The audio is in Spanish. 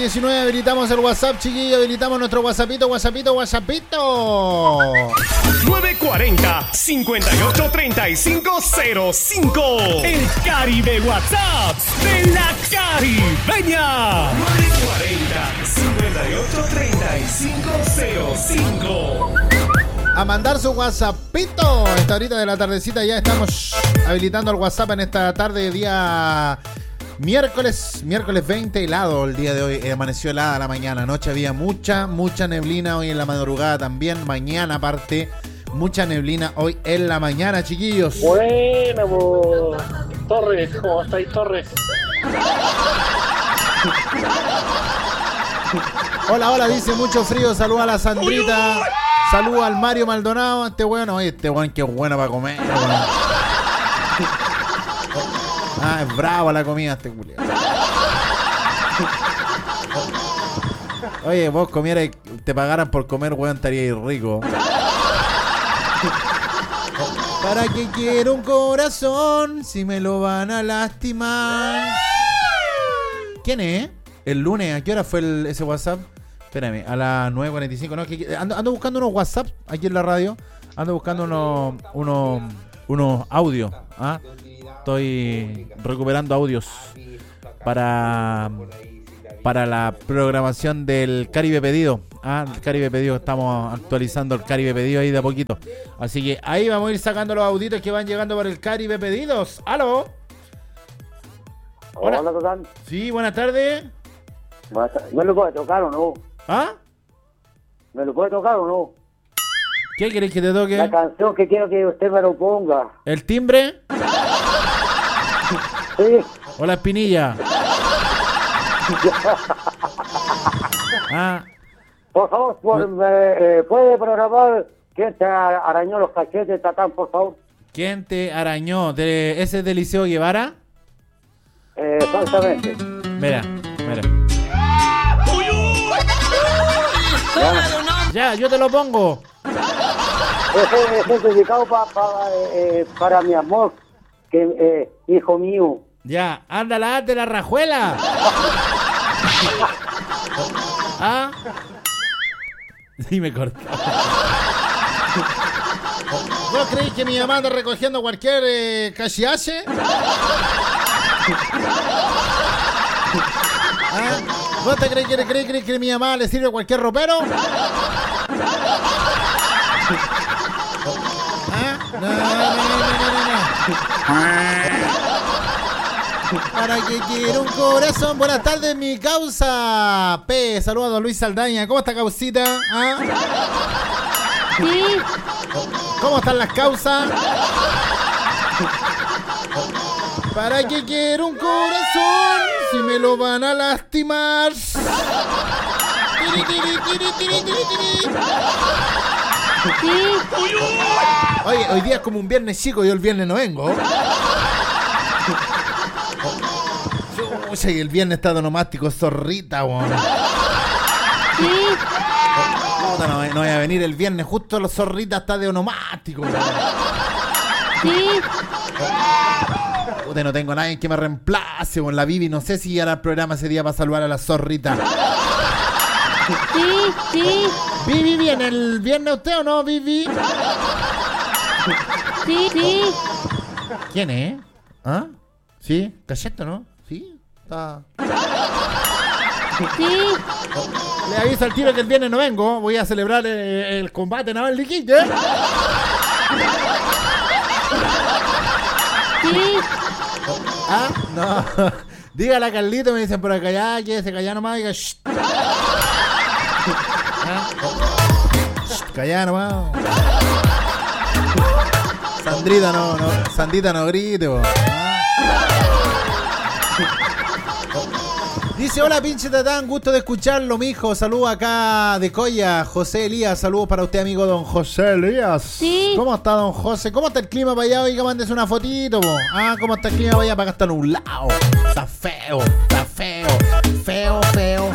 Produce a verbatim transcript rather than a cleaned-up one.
diecinueve, habilitamos el WhatsApp, chiquillo, habilitamos nuestro WhatsAppito, WhatsAppito, WhatsAppito. nueve cuarenta, cincuenta y ocho, treinta y cinco cero cinco. El Caribe WhatsApp de la Caribeña. nueve cuarenta, cincuenta y ocho, treinta y cinco cero cinco. A mandar su WhatsAppito. Esta horita de la tardecita ya estamos habilitando el WhatsApp en esta tarde de día miércoles, miércoles veinte, helado el día de hoy. Eh, amaneció helada la mañana. Anoche había mucha, mucha neblina. Hoy en la madrugada también. Mañana aparte, mucha neblina hoy en la mañana, chiquillos. Bueno, pues, Torres, ¿cómo estáis, Torres? Hola, hola, dice mucho frío. Saluda a la Sandrita. Saluda al Mario Maldonado. Este bueno, oye, este weón que es bueno para comer. Bueno. Ah, es bravo la comida este culiao. Oye, vos comieras, te pagaran por comer, weón, estaríais rico. ¿Para qué quiero un corazón si me lo van a lastimar? ¿Quién es? El lunes, ¿a qué hora fue el, ese WhatsApp? Espérame, a las nueve cuarenta y cinco, ¿no? Ando, ando buscando unos WhatsApp aquí en la radio. Ando buscando unos, unos, unos audios. ¿Ah? Estoy recuperando audios para, para la programación del Caribe Pedido. ¿Ah? El Caribe Pedido, estamos actualizando el Caribe Pedido ahí de a poquito. Así que ahí vamos a ir sacando los auditos que van llegando por el Caribe Pedidos. ¡Aló! Hola, Hola Sí, buenas tardes. ¿Me lo puede tocar o no? ¿Ah? ¿Me lo puede tocar o no? ¿Qué querés que te toque? La canción que quiero que usted me lo ponga. ¿El timbre? Sí. ¿O la espinilla? Ah. Por favor, por, me, eh, ¿puede programar quién te arañó los cachetes, Tatán, por favor? ¿Quién te arañó? ¿De, ¿Ese es de Liceo Guevara? Eh, exactamente. Mira, mira. Ya, ya yo te lo pongo. Ese, ese es dedicado pa, pa, eh, para mi amor, que eh, hijo mío. Ya, ándala, de la rajuela. ¿Ah? Sí, me cortó. ¿Vos creéis que mi mamá anda recogiendo cualquier eh, cachiache? ¿Ah? ¿Vos te crees que, crees, crees que a mi mamá le sirve cualquier ropero? ¿Ah? No, no, no, no, no, no. ¿Para qué quiero un corazón? Buenas tardes, mi causa. P, saludos a don Luis Saldaña. ¿Cómo está, causita? ¿Ah? Sí. ¿Cómo están las causas? ¿Para qué quiero un corazón si me lo van a lastimar? Tiri, tiri, tiri, tiri, tiri, tiri. Sí. Oye, hoy día es como un viernes chico, yo el viernes no vengo. Oye, y el viernes está donomástico, zorrita, weón. Sí. Puta, no, no voy a venir el viernes, justo los zorritas está de onomástico, weón. Sí. Puta, no tengo nadie que me reemplace, weón. La Vivi, no sé si hará el programa ese día para saludar a la zorrita. Sí, sí. ¿Vivi viene el viernes usted o no, Vivi? Sí, sí. ¿Quién es? ¿Ah? ¿Sí? ¿Cacheto, no? ¿Sí? Está... Sí. Le aviso al tiro que el viernes no vengo. Voy a celebrar el, el combate naval de Iquique. Sí. ¿Ah? No. Dígale a Carlito, me dicen por acá, ya, que se calla nomás. Diga, shh. ¿Ah? Shh, calla nomás. Sandrita no, no, Sandita no grite, po. Dice, hola pinche Tatán, gusto de escucharlo, mijo. Saludos acá de Coya, José Elías. Saludos para usted, amigo don José Elías. Sí. ¿Cómo está, don José? ¿Cómo está el clima para allá? Oiga, mandes una fotito, po. Ah, ¿cómo está el clima para allá? Para acá está nublado. Está feo, está feo. Feo, feo,